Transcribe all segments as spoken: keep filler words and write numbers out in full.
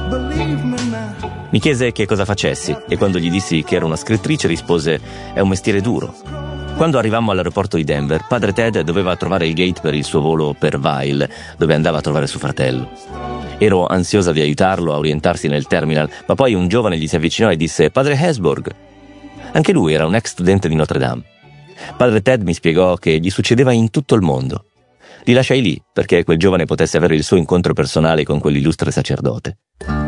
Mi chiese che cosa facessi e quando gli dissi che ero una scrittrice rispose: è un mestiere duro. Quando arrivammo all'aeroporto di Denver, padre Ted doveva trovare il gate per il suo volo per Vail, dove andava a trovare suo fratello. Ero ansiosa di aiutarlo a orientarsi nel terminal, ma poi un giovane gli si avvicinò e disse: padre Hesburgh. Anche lui era un ex studente di Notre Dame. Padre Ted mi spiegò che gli succedeva in tutto il mondo. Li lasciai lì perché quel giovane potesse avere il suo incontro personale con quell'illustre sacerdote.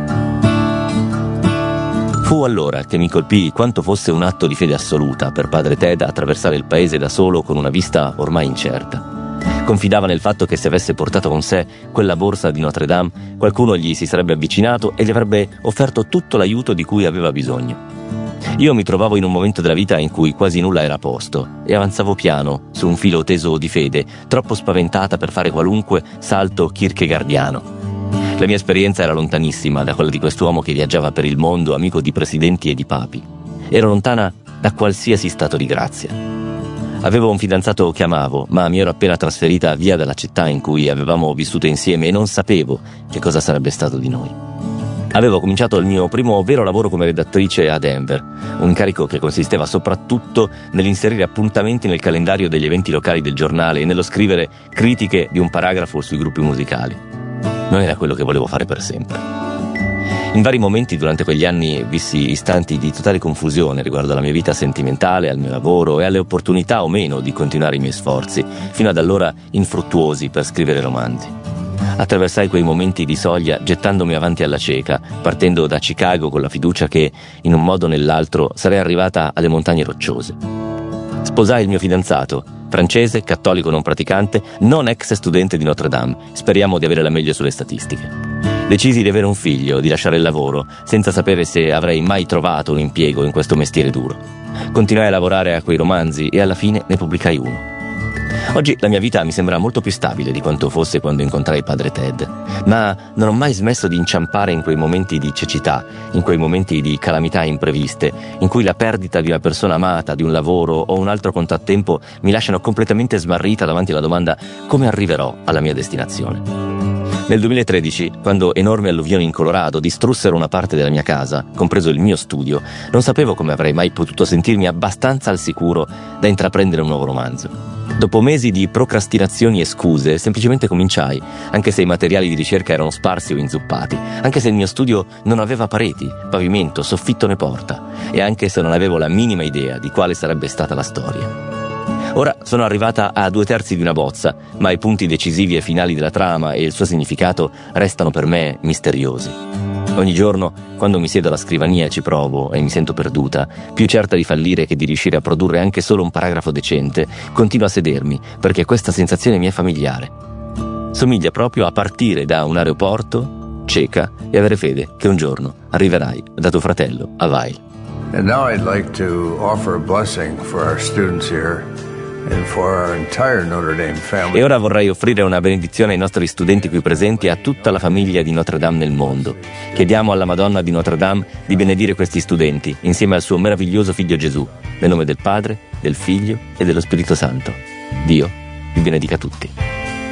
Fu allora che mi colpì quanto fosse un atto di fede assoluta per padre Ted attraversare il paese da solo con una vista ormai incerta. Confidava nel fatto che se avesse portato con sé quella borsa di Notre Dame, qualcuno gli si sarebbe avvicinato e gli avrebbe offerto tutto l'aiuto di cui aveva bisogno. Io mi trovavo in un momento della vita in cui quasi nulla era a posto e avanzavo piano su un filo teso di fede, troppo spaventata per fare qualunque salto kierkegaardiano. La mia esperienza era lontanissima da quella di quest'uomo che viaggiava per il mondo, amico di presidenti e di papi. Ero lontana da qualsiasi stato di grazia. Avevo un fidanzato che amavo, ma mi ero appena trasferita via dalla città in cui avevamo vissuto insieme e non sapevo che cosa sarebbe stato di noi. Avevo cominciato il mio primo vero lavoro come redattrice a Denver, un incarico che consisteva soprattutto nell'inserire appuntamenti nel calendario degli eventi locali del giornale e nello scrivere critiche di un paragrafo sui gruppi musicali. Non era quello che volevo fare per sempre. In vari momenti durante quegli anni vissi istanti di totale confusione riguardo alla mia vita sentimentale, al mio lavoro e alle opportunità o meno di continuare i miei sforzi, fino ad allora infruttuosi per scrivere romanzi. Attraversai quei momenti di soglia gettandomi avanti alla cieca, partendo da Chicago con la fiducia che, in un modo o nell'altro, sarei arrivata alle montagne rocciose. Sposai il mio fidanzato, francese, cattolico non praticante, non ex studente di Notre Dame. Speriamo di avere la meglio sulle statistiche. Decisi di avere un figlio, di lasciare il lavoro, senza sapere se avrei mai trovato un impiego in questo mestiere duro. Continuai a lavorare a quei romanzi e alla fine ne pubblicai uno. Oggi la mia vita mi sembra molto più stabile di quanto fosse quando incontrai padre Ted, ma non ho mai smesso di inciampare in quei momenti di cecità, in quei momenti di calamità impreviste, in cui la perdita di una persona amata, di un lavoro o un altro contrattempo mi lasciano completamente smarrita davanti alla domanda: come arriverò alla mia destinazione? Nel duemilatredici, quando enormi alluvioni in Colorado distrussero una parte della mia casa, compreso il mio studio, non sapevo come avrei mai potuto sentirmi abbastanza al sicuro da intraprendere un nuovo romanzo. Dopo mesi di procrastinazioni e scuse, semplicemente cominciai, anche se i materiali di ricerca erano sparsi o inzuppati, anche se il mio studio non aveva pareti, pavimento, soffitto né porta, e anche se non avevo la minima idea di quale sarebbe stata la storia. Ora sono arrivata a due terzi di una bozza, ma i punti decisivi e finali della trama e il suo significato restano per me misteriosi. Ogni giorno, quando mi siedo alla scrivania e ci provo e mi sento perduta, più certa di fallire che di riuscire a produrre anche solo un paragrafo decente, continuo a sedermi perché questa sensazione mi è familiare. Somiglia proprio a partire da un aeroporto, cieca, e avere fede che un giorno arriverai da tuo fratello a Vail. And now I'd like to offer a blessing for our students here. E ora vorrei offrire una benedizione ai nostri studenti qui presenti e a tutta la famiglia di Notre Dame nel mondo. Chiediamo alla Madonna di Notre Dame di benedire questi studenti insieme al suo meraviglioso figlio Gesù, nel nome del Padre, del Figlio e dello Spirito Santo. Dio vi benedica tutti.